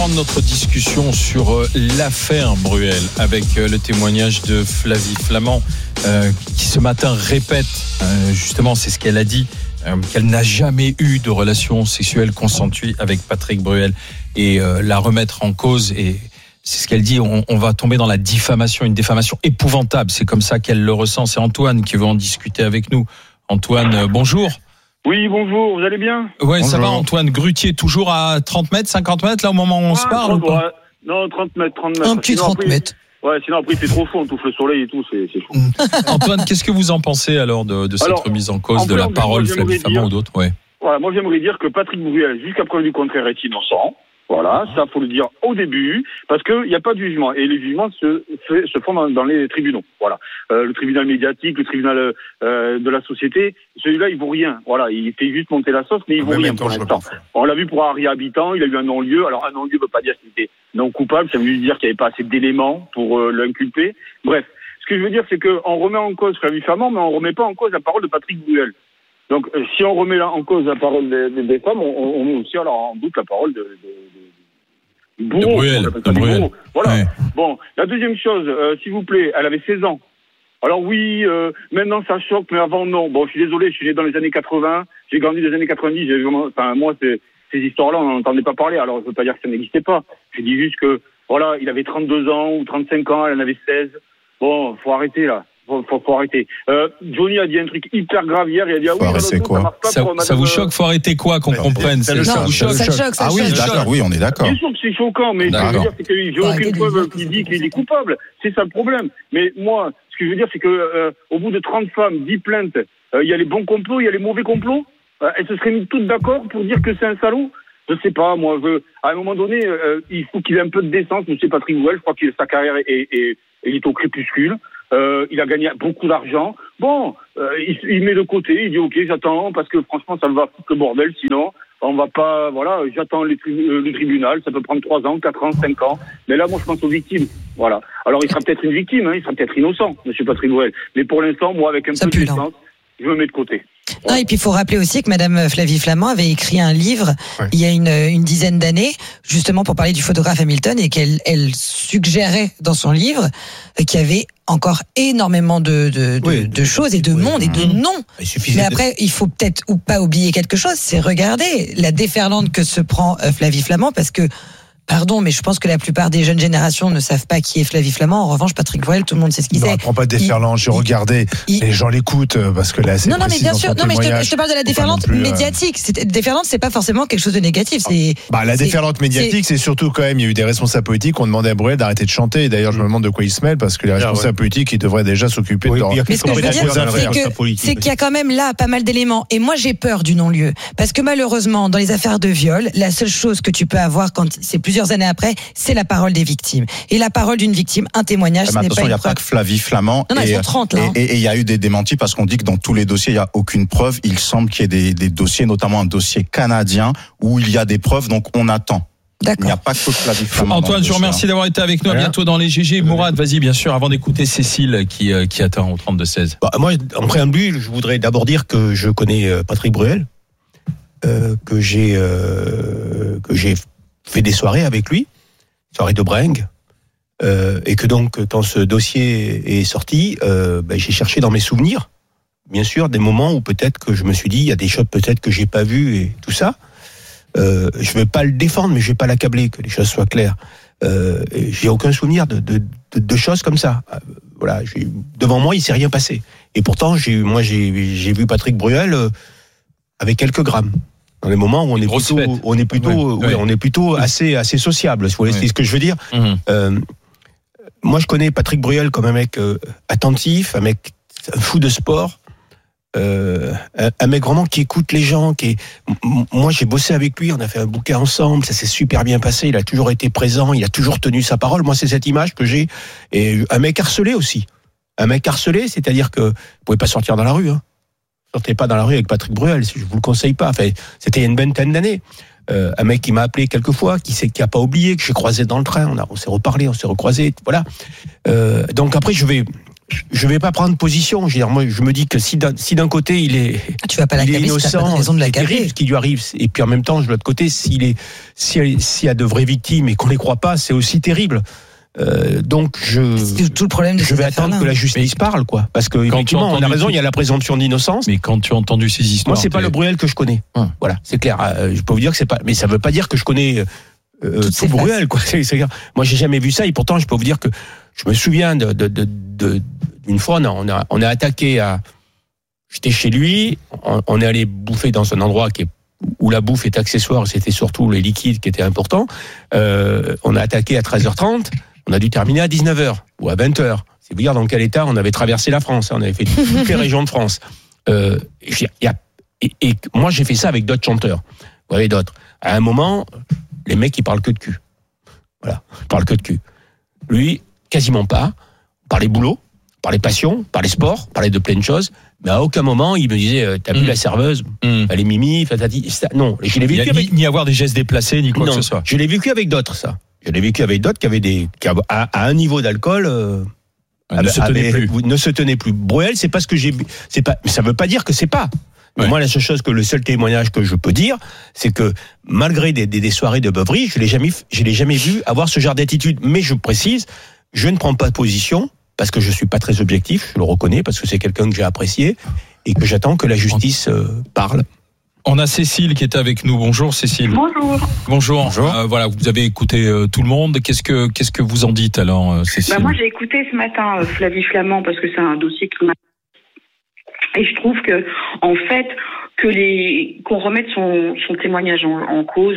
reprendre notre discussion sur l'affaire Bruel avec le témoignage de Flavie Flament qui ce matin répète, justement c'est ce qu'elle a dit, qu'elle n'a jamais eu de relation sexuelle consentie avec Patrick Bruel et la remettre en cause. Et c'est ce qu'elle dit, on va tomber dans la diffamation, une diffamation épouvantable. C'est comme ça qu'elle le ressent. C'est Antoine qui veut en discuter avec nous. Antoine, bonjour. Oui, bonjour, vous allez bien ? Ouais, ça va Antoine. Grutier, toujours à 30 mètres, 50 mètres, là au moment où on se parle 30, ouais. Non, 30 mètres. Un petit 30 mètres. Ouais, sinon après il fait trop chaud, on touche le soleil et tout, c'est chaud. Antoine, qu'est-ce que vous en pensez alors de cette remise en cause de la parole Flavie Flament ou d'autres ? Ouais. Voilà, moi j'aimerais dire que Patrick Bruel, jusqu'à preuve du contraire, est innocent. Voilà, ça faut le dire au début, parce qu'il n'y a pas de jugement. Et les jugements se font dans les tribunaux. Voilà, le tribunal médiatique, le tribunal de la société, celui-là il vaut rien. Voilà, il fait juste monter la sauce, mais il vaut rien pour l'instant. On l'a vu pour Harry Habitant, il a eu un non-lieu. Alors un non-lieu ne veut pas dire qu'il était non coupable, ça veut juste dire qu'il n'y avait pas assez d'éléments pour l'inculper. Bref, ce que je veux dire, c'est qu'on remet en cause Flavie Flament, mais on ne remet pas en cause la parole de Patrick Bruel. Donc, si on remet en cause la parole des femmes, on met aussi alors en doute la parole de bourreau. De Bruel. Voilà. Ouais. Bon, la deuxième chose, s'il vous plaît, elle avait 16 ans. Alors oui, maintenant ça choque, mais avant non. Bon, je suis désolé, je suis né dans les années 80, j'ai grandi dans les années 90, moi, ces histoires-là, on n'en entendait pas parler. Alors, je ne veux pas dire que ça n'existait pas. Je dis juste que, voilà, il avait 32 ans ou 35 ans, elle en avait 16. Bon, faut arrêter, là. Faut arrêter. Johnny a dit un truc hyper grave hier. Il a dit c'est quoi ça vous choque? Faut arrêter quoi qu'on comprenne? Ça vous choque. Ah oui, d'accord. Oui, on est d'accord. Bien sûr que c'est choquant, mais ce que je veux dire, c'est que j'ai aucune preuve qui dit qu'il est coupable. C'est ça le problème. Mais moi, ce que je veux dire, c'est que au bout de 30 femmes, 10 plaintes, il y a les bons complots, il y a les mauvais complots. Elles se seraient mis toutes d'accord pour dire que c'est un salaud. Je sais pas, moi, à un moment donné, il faut qu'il ait un peu de décence. M. Patrick Bruel, je crois que sa carrière est au crépuscule. Il a gagné beaucoup d'argent. Bon, il met de côté, il dit ok, j'attends, parce que franchement, ça me va foutre le bordel, sinon, on va pas, voilà, j'attends le tribunal, ça peut prendre 3 ans, 4 ans, 5 ans. Mais là, moi, je pense aux victimes. Voilà. Alors, il sera peut-être une victime, il sera peut-être innocent, M. Patrick Bruel. Mais pour l'instant, moi, avec un peu de distance, je me mets de côté. Non, et puis il faut rappeler aussi que Madame Flavie Flament avait écrit un livre il y a une dizaine d'années, justement pour parler du photographe Hamilton, et qu'elle suggérait dans son livre qu'il y avait encore énormément de choses et de monde et de noms. Mais après, il faut peut-être ou pas oublier quelque chose, c'est regarder la déferlante que se prend Flavie Flament, parce que pardon, mais je pense que la plupart des jeunes générations ne savent pas qui est Flavie Flament. En revanche, Patrick Bruel, tout le monde sait ce qu'il c'est. Non, prends pas de déferlante. J'ai regardé. Les gens l'écoutent parce que là, c'est non, mais bien sûr. Non, mais je te parle de la déferlante médiatique. Déferlante, c'est pas forcément quelque chose de négatif. La déferlante médiatique, c'est surtout quand même, il y a eu des responsables politiques qui ont demandé à Bruel d'arrêter de chanter. Et d'ailleurs, je me demande de quoi il se mêle, parce que les responsables politiques, ils devraient déjà s'occuper de leur. Mais ce que je veux dire, c'est qu'il y a quand même là pas mal d'éléments. Et moi, j'ai peur du non-lieu. Parce que malheureusement, dans les affaires de viol, la seule chose que tu peux avoir quand c'est plusieurs années après, c'est la parole des victimes. Et la parole d'une victime, un témoignage, ce n'est pas une preuve. Il n'y a pas que Flavie Flament. Non, ils sont 30 là. Et il y a eu des démentis, parce qu'on dit que dans tous les dossiers, il n'y a aucune preuve. Il semble qu'il y ait des dossiers, notamment un dossier canadien, où il y a des preuves, donc on attend. D'accord. Il n'y a pas que Flavie Flament. Antoine, je vous remercie d'avoir été avec nous. À bientôt dans les GG. Mourad, vas-y, bien sûr, avant d'écouter Cécile qui attend au 32-16. Moi, en préambule, je voudrais d'abord dire que je connais Patrick Bruel, que j'ai fait des soirées avec lui, soirée de Bringue, et que donc quand ce dossier est sorti, j'ai cherché dans mes souvenirs, bien sûr, des moments où peut-être que je me suis dit, il y a des choses peut-être que j'ai pas vues et tout ça. Je veux pas le défendre, mais je vais pas l'accabler, que les choses soient claires. J'ai aucun souvenir de choses comme ça. Voilà, devant moi, il s'est rien passé. Et pourtant, j'ai vu Patrick Bruel avec quelques grammes. Dans les moments où on est plutôt assez sociable, si vous voyez ce que je veux dire. Moi, je connais Patrick Bruel comme un mec attentif, un mec fou de sport, un mec vraiment qui écoute les gens. Moi, j'ai bossé avec lui, on a fait un bouquin ensemble, ça s'est super bien passé. Il a toujours été présent, il a toujours tenu sa parole. Moi, c'est cette image que j'ai. Et un mec harcelé aussi. Un mec harcelé, c'est-à-dire que vous pouvez pas sortir dans la rue. Sortez pas dans la rue avec Patrick Bruel, je vous le conseille pas. Enfin, c'était il y a une vingtaine d'années. Un mec qui m'a appelé quelques fois, qui a pas oublié, que j'ai croisé dans le train, on s'est reparlé, on s'est recroisé, voilà. Donc après, je vais je vais pas prendre position. Je veux dire, moi, je me dis que si d'un côté il est, tu vas pas il est l'accabler, innocent, t'as pas de raison de c'est l'accabler. terrible ce qui lui arrive. Et puis en même temps, de l'autre côté, s'il y a de vraies victimes et qu'on les croit pas, c'est aussi terrible. Donc c'est tout le problème de je vais ces attendre affaires-là. que la justice parle, quoi. Parce que Quand effectivement, tu as on a raison, entendu il y a la présomption d'innocence. Mais quand tu as entendu ces histoires, Moi, c'est pas le Bruel que je connais. Voilà, c'est clair. Je peux vous dire que c'est pas. Mais ça veut pas dire que je connais tout Bruel, quoi. C'est clair. Moi, j'ai jamais vu ça, et pourtant, je peux vous dire que je me souviens d'une fois, on a attaqué à. J'étais chez lui, on est allé bouffer dans un endroit où la bouffe est accessoire, c'était surtout les liquides qui étaient importants. On a attaqué à 13h30, on a dû terminer à 19h ou à 20h. C'est vous dire dans quel état on avait traversé la France, on avait fait toutes les régions de France. Et moi j'ai fait ça avec d'autres chanteurs. Vous voyez, d'autres. À un moment, les mecs ils parlent que de cul. Voilà, ils parlent que de cul. Lui, quasiment pas. On parlait boulot, on parlait passion, on parlait sport, on parlait de plein de choses. Mais à aucun moment, il me disait, t'as vu la serveuse, elle est mimi, fatati. Non, je l'ai vécu avec... ni avoir des gestes déplacés, ni quoi que ce soit. Je l'ai vécu avec d'autres, ça. Je l'ai vécu avec d'autres qui à un niveau d'alcool, ne se tenaient plus. Bruel, c'est pas ce que j'ai vu. Ça veut pas dire que c'est pas. Mais moi, le seul témoignage que je peux dire, c'est que malgré des soirées de beuverie, je l'ai jamais vu avoir ce genre d'attitude. Mais je précise, je ne prends pas position, parce que je suis pas très objectif, je le reconnais, parce que c'est quelqu'un que j'ai apprécié, et que j'attends que la justice parle. On a Cécile qui est avec nous. Bonjour Cécile. Bonjour. Voilà, vous avez écouté tout le monde. Qu'est-ce que vous en dites alors, Cécile? Moi j'ai écouté ce matin Flavie Flamand parce que c'est un dossier qui m'a... Et je trouve que, en fait, qu'on remette son témoignage en cause,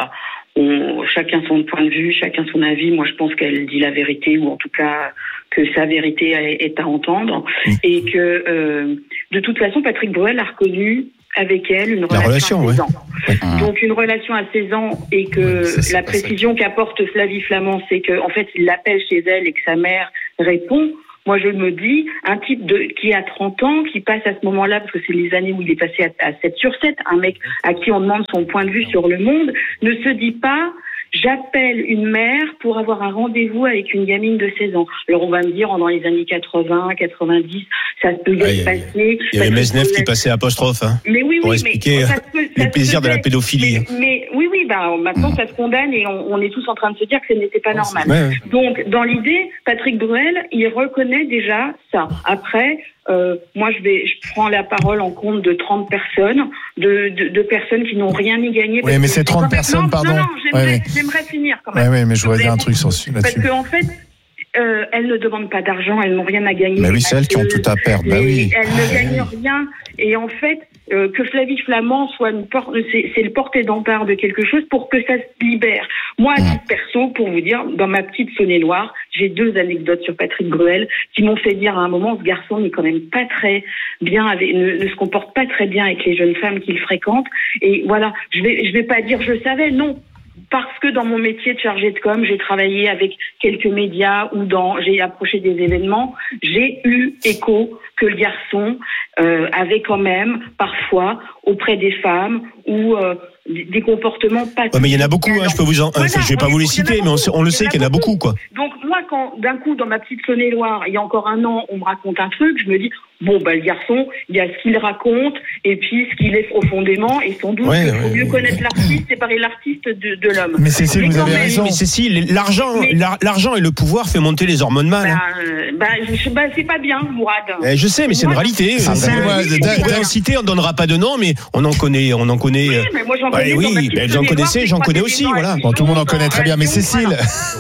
chacun son point de vue, chacun son avis. Moi, je pense qu'elle dit la vérité, ou en tout cas que sa vérité est à entendre, et que de toute façon, Patrick Bruel a reconnu avec elle une relation à 16 ans. Donc une relation à 16 ans, et que la précision qu'apporte Flavie Flamand, c'est que en fait il l'appelle chez elle et que sa mère répond. Moi, je me dis, un type qui a 30 ans, qui passe à ce moment-là, parce que c'est les années où il est passé à 7/7, un mec à qui on demande son point de vue sur le monde, ne se dit pas, j'appelle une mère pour avoir un rendez-vous avec une gamine de 16 ans. Alors, on va me dire, dans les années 80, 90, ça peut se passer. Il y avait Mesnev qui passait apostrophe, mais oui, pour expliquer les plaisirs de la pédophilie. Mais oui, maintenant, ça se condamne, et on est tous en train de se dire que ce n'était pas normal. Donc, dans l'idée, Patrick Bruel, il reconnaît déjà ça. Après, moi, je prends la parole en compte de 30 personnes, de personnes qui n'ont rien y gagné. Oui, mais ces 30 personnes, pardon. J'aimerais finir quand même. Oui, mais je voudrais dire un truc là-dessus. Parce qu'en fait, elles ne demandent pas d'argent, elles n'ont rien à gagner. Mais oui, c'est elles qui ont tout à perdre. Elles ne gagnent rien. Et en fait, que Flavie Flamand soit c'est le porte-étendard de quelque chose pour que ça se libère. Moi, à titre perso, pour vous dire, dans ma petite Saône-et-Loire, j'ai 2 anecdotes sur Patrick Bruel qui m'ont fait dire à un moment, ce garçon n'est quand même pas très bien, ne se comporte pas très bien avec les jeunes femmes qu'il fréquente. Et voilà, je vais pas dire je savais, non. Parce que dans mon métier de chargé de com, j'ai travaillé avec quelques médias j'ai approché des événements, j'ai eu écho que le garçon avait quand même parfois auprès des femmes ou des comportements pas. Mais il y en a beaucoup, je peux je vais pas vous les citer, mais on le sait qu'il y en a beaucoup, quoi. Donc moi, quand d'un coup dans ma petite Saône-et-Loire, il y a encore un an, on me raconte un truc, je me dis le garçon, il y a ce qu'il raconte et puis ce qu'il est profondément, et sans doute qu'il faut mieux connaître l'artiste, séparer l'artiste de l'homme. Mais Cécile, vous avez raison. Mais Cécile, l'argent et le pouvoir fait monter les hormones mâles. C'est pas bien, Mourad. Je sais, mais c'est une réalité. On pourrait en citer, on donnera pas de nom, mais on en connaît. Oui, mais moi j'en connais. Elles en connaissaient, j'en connais aussi, voilà. Bon, tout le monde en connaît très bien, mais Cécile,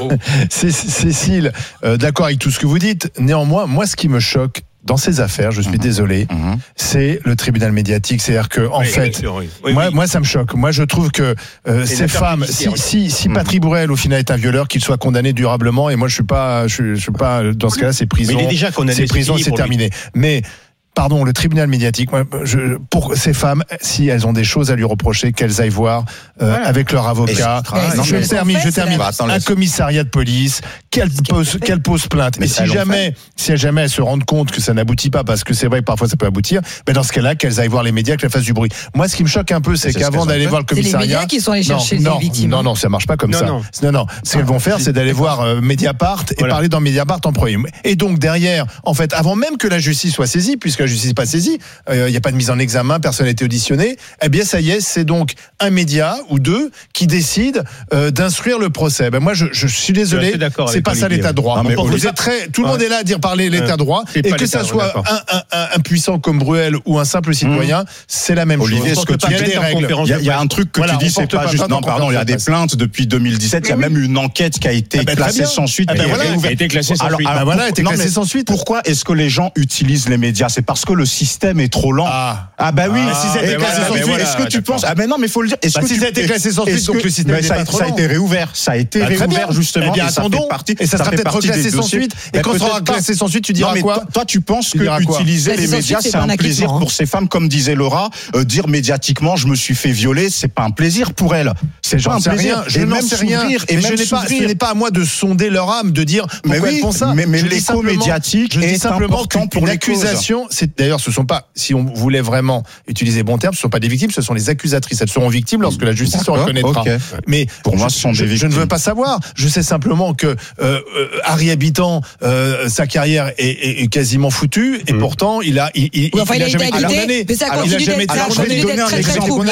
Cécile, d'accord avec tout ce que vous dites. Néanmoins, moi, ce qui me choque dans ces affaires, je suis désolé, c'est le tribunal médiatique. C'est-à-dire que, en fait, moi, ça me choque. Moi, je trouve que ces femmes, si Patrick Bruel au final est un violeur, qu'il soit condamné durablement. Et moi, je suis pas dans ce cas-là, c'est prison. Mais il est déjà condamné. C'est prison, c'est terminé. Mais pardon, le tribunal médiatique, pour ces femmes, si elles ont des choses à lui reprocher, qu'elles aillent voir avec leur avocat. Je termine. Un commissariat de police qu'elle pose plainte. Mais et si jamais elles se rendent compte que ça n'aboutit pas, parce que c'est vrai que parfois ça peut aboutir, ben dans ce cas-là, qu'elles aillent voir les médias, qu'elles fassent du bruit. Moi, ce qui me choque un peu, c'est qu'avant d'aller voir le commissariat, c'est les médias qui sont allés chercher les victimes. Non, ça marche pas comme ça. Non. Ce qu'elles vont faire, c'est d'aller voir Mediapart et parler dans Mediapart en premier. Et donc derrière, en fait, avant même que la justice soit saisie, puisque la justice n'est pas saisie, il n'y a pas de mise en examen, personne n'a été auditionné. Eh bien, ça y est, c'est donc un média ou deux qui décident d'instruire le procès. Ben moi, je suis désolé, c'est pas ça l'état de droit. Vous êtes tout le monde est là à dire parler l'état de droit, et que ça soit un puissant comme Bruel ou un simple citoyen, c'est la même chose. Olivier, ce que tu dis, il y a un truc que tu dis, c'est pas juste. Non, pardon, il y a des plaintes depuis 2017. Il y a même une enquête qui a été classée sans suite. Elle a été classée sans suite. Elle a été classée sans suite. Pourquoi est-ce que les gens utilisent les médias? C'est parce que le système est trop lent. Ah bah oui, si ça a été classé sans suite, est-ce que tu penses? Ah ben non, mais faut le dire. Est-ce que si ça a été classé sans suite, donc le système n'est pas trop lent. Ça a été réouvert. Ça a été réouvert justement. Eh bien, attendons. Et ça sera peut-être classé sans suite. Et quand ça sera classé sans suite, tu diras quoi? Toi, tu penses que utiliser les médias, c'est un plaisir pour ces femmes, comme disait Laura, dire médiatiquement, je me suis fait violer, c'est pas un plaisir pour elles. C'est pas un plaisir. Je n'en sais rien. Et ce n'est pas à moi de sonder leur âme, de dire pourquoi elles font ça. Mais l'écho médiatique est important pour les accusation. D'ailleurs, ce sont pas, si on voulait vraiment utiliser bon terme, ce sont pas des victimes, ce sont les accusatrices. Elles seront victimes lorsque la justice se reconnaîtra. Mais pour moi, ce sont des victimes. Je ne veux pas savoir. Je sais simplement que Harry Habitant, sa carrière est quasiment foutue, et pourtant il a jamais été condamné. Mais ça continue d'être très très trouble.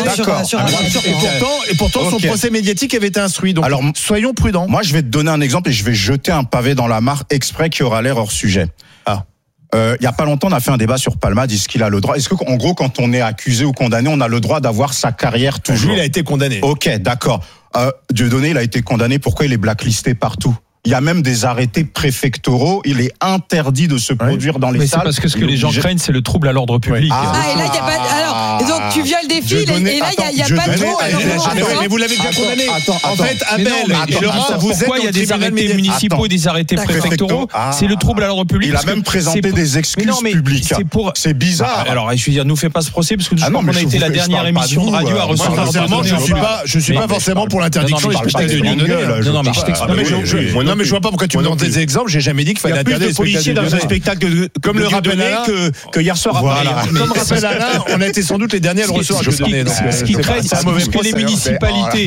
Et pourtant son procès médiatique avait été instruit. Donc soyons prudents. Moi, je vais te donner un exemple et je vais jeter un pavé dans la mare exprès qui aura l'air hors sujet. Il y a pas longtemps, on a fait un débat sur Palmade. Est-ce qu'il a le droit? Est-ce que, en gros, quand on est accusé ou condamné, on a le droit d'avoir sa carrière toujours? Lui, il a été condamné. Ok, d'accord. Dieudonné, il a été condamné. Pourquoi il est blacklisté partout? Il y a même des arrêtés préfectoraux. Il est interdit de se produire dans les salles. C'est parce que ce que les gens craignent, c'est le trouble à l'ordre public. Et là, il n'y a pas. Alors, donc tu violes des filles, et là, il n'y a pas de trouble. Mais vous l'avez bien condamné. En fait, Abel et Laurent, pourquoi il y a des arrêtés municipaux et des arrêtés préfectoraux? C'est le trouble à l'ordre public. Il a même présenté des excuses publiques. C'est bizarre. Alors, je veux dire, nous fais pas ce procès, parce que je crois qu'on a été la dernière émission de radio à recevoir. Je suis pas forcément pour l'interdiction des spectacles de Dieudonné. Non, mais je t'explique. Non, mais je vois pas pourquoi tu me donnes des exemples. J'ai jamais dit qu'il fallait interdire les policiers dans un spectacle comme le rappelle Alain que hier soir à Paris. Comme rappelle Alain, on a été sans doute les derniers à le recevoir. Ce qui crée, c'est ce que les municipalités,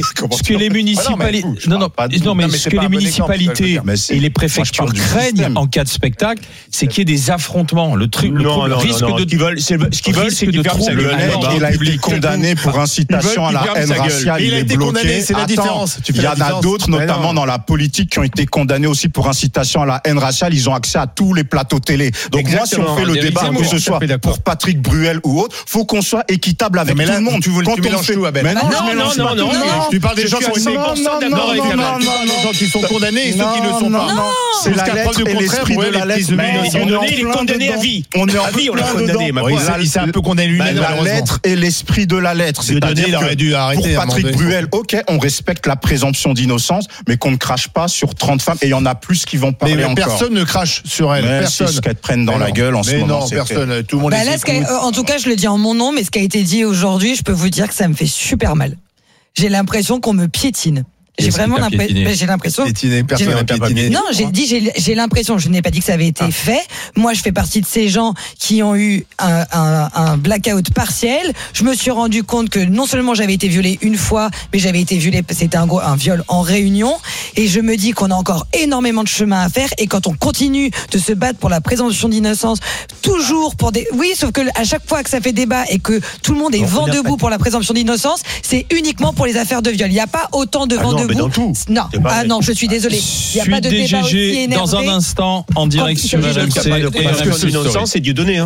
et les préfectures craignent en cas de spectacle, c'est qu'il y ait des affrontements. Le risque de ce qu'ils veulent, c'est qu'il ferme sa gueule. Il a été condamné pour incitation à la haine raciale. Il a été condamné, c'est la différence. Il y en a d'autres, notamment dans la politique, qui ont été condamnés aussi pour incitation à la haine raciale. Ils ont accès à tous les plateaux télé. Donc moi, si on fait le débat, que ce soit pour Patrick Bruel ou autre, faut qu'on soit équitable avec tout le monde. Tu mélanges tout, Abel. Non. Tu parles des gens qui sont d'accord avec Abel. Tu parles des gens qui sont condamnés et ceux qui ne sont pas. C'est la lettre et l'esprit de la lettre. Il est condamné à vie. On est en vie, on l'a condamné. Il s'est un peu condamné lui-même. La lettre et l'esprit de la lettre. C'est-à-dire que pour Patrick Bruel, ok, on respecte la présomption d'innocence, mais qu'on ne crache pas sur 30 femmes. Et il y en a plus qui vont parler encore. Mais personne ne crache sur elle. Personne. C'est ce qu'elles prennent dans la gueule en ce moment. Non, personne. Tout le monde est. En tout cas, je le dis en mon nom, mais ce qui a été dit aujourd'hui, je peux vous dire que ça me fait super mal. J'ai l'impression qu'on me piétine. J'ai vraiment l'impression. Non, j'ai l'impression, je n'ai pas dit que ça avait été fait. Moi, je fais partie de ces gens qui ont eu un blackout partiel. Je me suis rendu compte que non seulement j'avais été violée une fois, mais j'avais été violée, c'était un viol en réunion. Et je me dis qu'on a encore énormément de chemin à faire. Et quand on continue de se battre pour la présomption d'innocence, toujours pour des, oui, sauf que à chaque fois que ça fait débat et que tout le monde est vent debout pour la présomption d'innocence, c'est uniquement pour les affaires de viol. Il n'y a pas autant de vent debout. Dans tout. Non, je suis désolé. Il n'y a pas de débat aussi énervé. Dans un instant, en direction de RMC. Parce que l'innocence, c'est Dieudonné.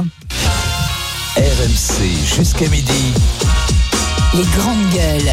RMC jusqu'à midi. Les grandes gueules.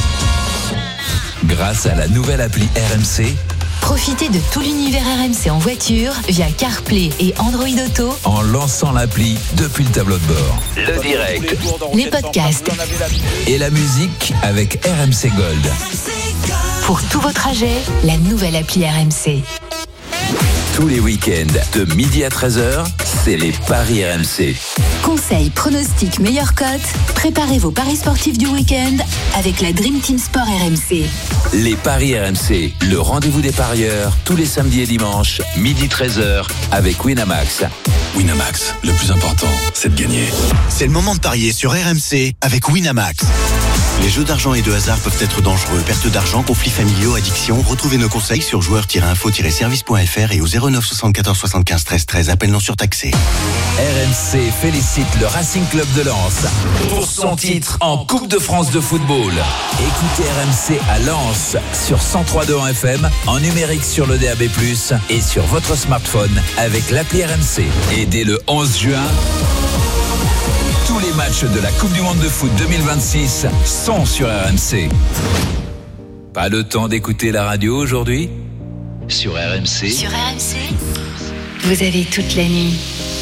Grâce à la nouvelle appli RMC. Profitez de tout l'univers RMC en voiture via CarPlay et Android Auto en lançant l'appli depuis le tableau de bord. Le direct, les podcasts et la musique avec RMC Gold. Pour tous vos trajets, la nouvelle appli RMC. Tous les week-ends, de midi à 13h, c'est les Paris RMC. Conseils, pronostics, meilleures cotes. Préparez vos paris sportifs du week-end avec la Dream Team Sport RMC. Les Paris RMC, le rendez-vous des parieurs, tous les samedis et dimanches, midi 13h, avec Winamax. Winamax, le plus important, c'est de gagner. C'est le moment de parier sur RMC avec Winamax. Les jeux d'argent et de hasard peuvent être dangereux. Perte d'argent, conflits familiaux, addiction. Retrouvez nos conseils sur joueurs-info-service.fr et au 09 74 75 13 13. Appel non surtaxé. RMC félicite le Racing Club de Lens pour son titre en Coupe de France de football. Écoutez RMC à Lens sur 103.2 FM, en numérique sur le DAB+, et sur votre smartphone avec l'appli RMC. Et dès le 11 juin, tous les matchs de la Coupe du Monde de foot 2026 sont sur RMC. Pas le temps d'écouter la radio aujourd'hui ? Sur RMC. Sur RMC, vous avez toute la nuit.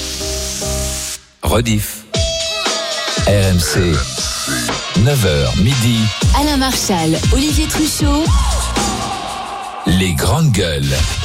Rediff. RMC. 9h, midi. Alain Marchal, Olivier Truchot. Les grandes gueules.